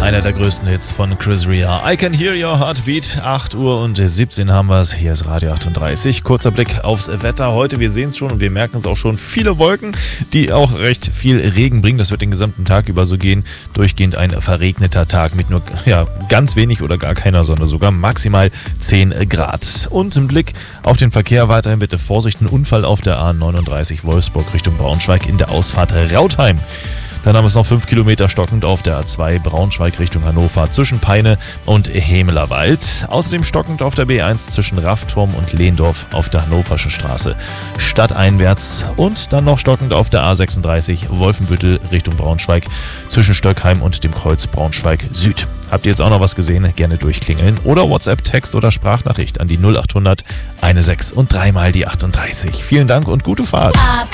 Einer der größten Hits von Chris Rea. I Can Hear Your Heartbeat. 8 Uhr und 17 haben wir es. Hier ist Radio 38. Kurzer Blick aufs Wetter heute. Wir sehen es schon und wir merken es auch schon. Viele Wolken, die auch recht viel Regen bringen. Das wird den gesamten Tag über so gehen. Durchgehend ein verregneter Tag mit nur ganz wenig oder gar keiner Sonne. Sogar maximal 10 Grad. Und ein Blick auf den Verkehr. Weiterhin bitte Vorsicht. Ein Unfall auf der A39 Wolfsburg Richtung Braunschweig in der Ausfahrt Rautheim. Dann haben wir es noch 5 Kilometer stockend auf der A2 Braunschweig Richtung Hannover zwischen Peine und Hemelerwald. Außerdem stockend auf der B1 zwischen Raffturm und Lehndorf auf der Hannoverschen Straße stadteinwärts. Und dann noch stockend auf der A36 Wolfenbüttel Richtung Braunschweig zwischen Stöckheim und dem Kreuz Braunschweig Süd. Habt ihr jetzt auch noch was gesehen? Gerne durchklingeln oder WhatsApp, Text oder Sprachnachricht an die 0800 16 und 3 mal die 38. Vielen Dank und gute Fahrt.